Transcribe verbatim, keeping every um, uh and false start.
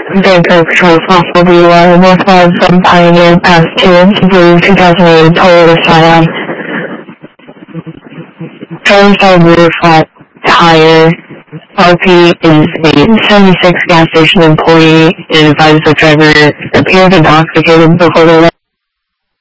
Their patrol fossil B Y Northwest from Pioneer Pass to Blue two thousand eight Toyota Scion. Trailer side rear flat tire. R P is a seventy-six gas station employee and advised the driver appeared intoxicated before the